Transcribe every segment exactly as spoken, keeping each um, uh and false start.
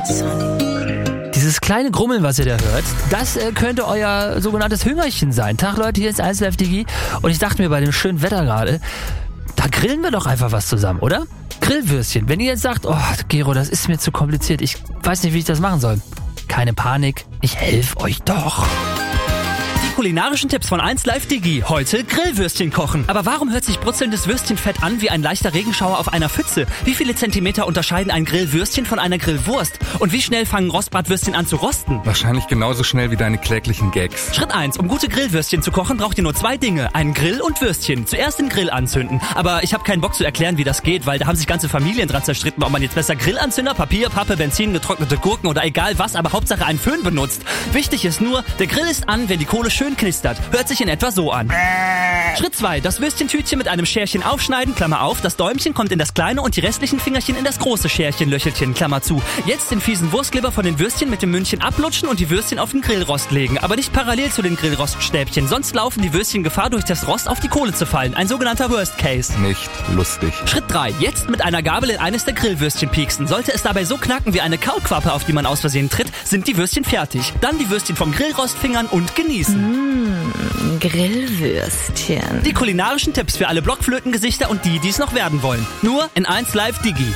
Dieses kleine Grummeln, was ihr da hört, das äh, könnte euer sogenanntes Hüngerchen sein. Tag Leute, hier ist eins Live Digi und ich dachte mir bei dem schönen Wetter gerade, da grillen wir doch einfach was zusammen, oder? Grillwürstchen. Wenn ihr jetzt sagt, oh Gero, das ist mir zu kompliziert, ich weiß nicht, wie ich das machen soll. Keine Panik, ich helfe euch doch. Kulinarischen Tipps von eins Live Digi. Heute Grillwürstchen kochen. Aber warum hört sich brutzelndes Würstchenfett an wie ein leichter Regenschauer auf einer Pfütze? Wie viele Zentimeter unterscheiden ein Grillwürstchen von einer Grillwurst? Und wie schnell fangen Rostbratwürstchen an zu rosten? Wahrscheinlich genauso schnell wie deine kläglichen Gags. Schritt eins. Um gute Grillwürstchen zu kochen, braucht ihr nur zwei Dinge. Einen Grill und Würstchen. Zuerst den Grill anzünden. Aber ich habe keinen Bock zu erklären, wie das geht, weil da haben sich ganze Familien dran zerstritten, ob man jetzt besser Grillanzünder, Papier, Pappe, Benzin, getrocknete Gurken oder egal was, aber Hauptsache einen Föhn benutzt. Wichtig ist nur, der Grill ist an, wenn die Kohle schön knistert. Hört sich in etwa so an. Schritt zwei. Das Würstchentütchen mit einem Scherchen aufschneiden, Klammer auf. Das Däumchen kommt in das kleine und die restlichen Fingerchen in das große Scherchen, Löchelchen, Klammer zu. Jetzt den fiesen Wurstkleber von den Würstchen mit dem Mündchen ablutschen und die Würstchen auf den Grillrost legen. Aber nicht parallel zu den Grillroststäbchen, sonst laufen die Würstchen Gefahr, durch das Rost auf die Kohle zu fallen. Ein sogenannter Worst Case. Nicht lustig. Schritt drei. Jetzt mit einer Gabel in eines der Grillwürstchen pieksen. Sollte es dabei so knacken wie eine Kaulquappe, auf die man aus Versehen tritt, sind die Würstchen fertig. Dann die Würstchen vom Grillrost fingern und genießen. Mmh, Grillwürstchen. Die kulinarischen Tipps für alle Blockflötengesichter und die, die es noch werden wollen. Nur in eins Live Digi.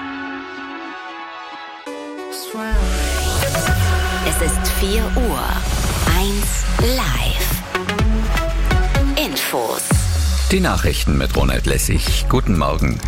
Es ist vier Uhr. eins Live. Infos. Die Nachrichten mit Ronald Lessig. Guten Morgen.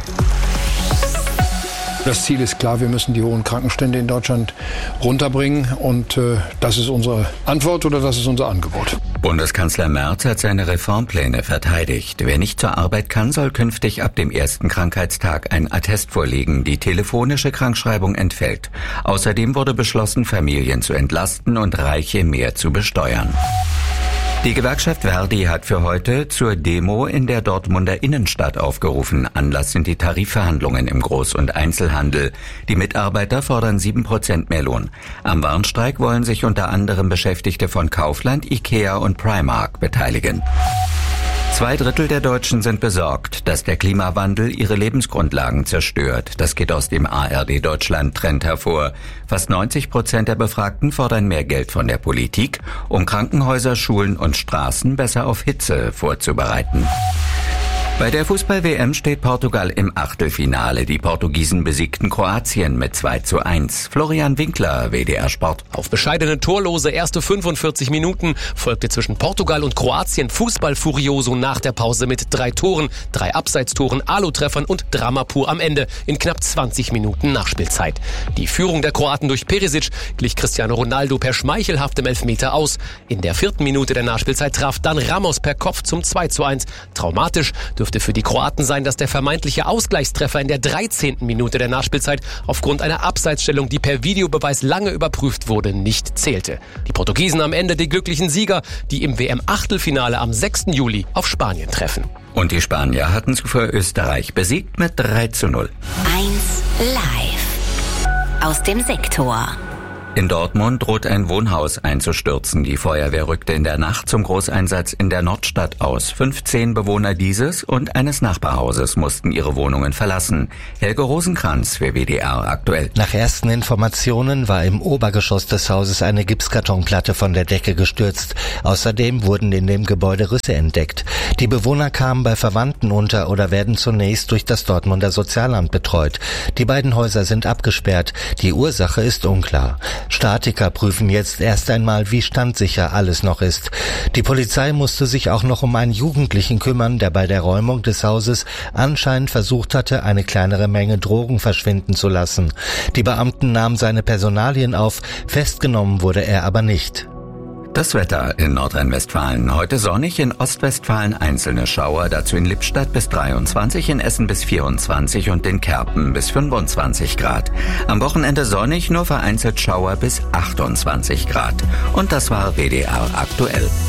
Das Ziel ist klar, wir müssen die hohen Krankenstände in Deutschland runterbringen und äh, das ist unsere Antwort oder das ist unser Angebot. Bundeskanzler Merz hat seine Reformpläne verteidigt. Wer nicht zur Arbeit kann, soll künftig ab dem ersten Krankheitstag ein Attest vorlegen. Die telefonische Krankschreibung entfällt. Außerdem wurde beschlossen, Familien zu entlasten und Reiche mehr zu besteuern. Die Gewerkschaft Verdi hat für heute zur Demo in der Dortmunder Innenstadt aufgerufen. Anlass sind die Tarifverhandlungen im Groß- und Einzelhandel. Die Mitarbeiter fordern sieben Prozent mehr Lohn. Am Warnstreik wollen sich unter anderem Beschäftigte von Kaufland, Ikea und Primark beteiligen. Zwei Drittel der Deutschen sind besorgt, dass der Klimawandel ihre Lebensgrundlagen zerstört. Das geht aus dem A R D Deutschland-Trend hervor. Fast neunzig Prozent der Befragten fordern mehr Geld von der Politik, um Krankenhäuser, Schulen und Straßen besser auf Hitze vorzubereiten. Bei der Fußball-W M steht Portugal im Achtelfinale. Die Portugiesen besiegten Kroatien mit zwei zu eins. Florian Winkler, W D R Sport. Auf bescheidene torlose erste fünfundvierzig Minuten folgte zwischen Portugal und Kroatien Fußball-Furioso nach der Pause mit drei Toren, drei Abseitstoren, Alu-Treffern und Drama pur am Ende in knapp zwanzig Minuten Nachspielzeit. Die Führung der Kroaten durch Perisic glich Cristiano Ronaldo per schmeichelhaftem Elfmeter aus. In der vierten Minute der Nachspielzeit traf dann Ramos per Kopf zum zwei zu eins. Traumatisch dürfte für die Kroaten sein, dass der vermeintliche Ausgleichstreffer in der dreizehnten Minute der Nachspielzeit aufgrund einer Abseitsstellung, die per Videobeweis lange überprüft wurde, nicht zählte. Die Portugiesen am Ende die glücklichen Sieger, die im W M-Achtelfinale am sechsten Juli auf Spanien treffen. Und die Spanier hatten zuvor Österreich besiegt mit drei zu null. eins Live. Aus dem Sektor. In Dortmund droht ein Wohnhaus einzustürzen. Die Feuerwehr rückte in der Nacht zum Großeinsatz in der Nordstadt aus. fünfzehn Bewohner dieses und eines Nachbarhauses mussten ihre Wohnungen verlassen. Helge Rosenkranz für W D R aktuell. Nach ersten Informationen war im Obergeschoss des Hauses eine Gipskartonplatte von der Decke gestürzt. Außerdem wurden in dem Gebäude Risse entdeckt. Die Bewohner kamen bei Verwandten unter oder werden zunächst durch das Dortmunder Sozialamt betreut. Die beiden Häuser sind abgesperrt. Die Ursache ist unklar. Statiker prüfen jetzt erst einmal, wie standsicher alles noch ist. Die Polizei musste sich auch noch um einen Jugendlichen kümmern, der bei der Räumung des Hauses anscheinend versucht hatte, eine kleinere Menge Drogen verschwinden zu lassen. Die Beamten nahmen seine Personalien auf, festgenommen wurde er aber nicht. Das Wetter in Nordrhein-Westfalen. Heute sonnig, in Ostwestfalen einzelne Schauer, dazu in Lippstadt bis dreiundzwanzig, in Essen bis vierundzwanzig und in Kerpen bis fünfundzwanzig Grad. Am Wochenende sonnig, nur vereinzelt Schauer bis achtundzwanzig Grad. Und das war W D R aktuell.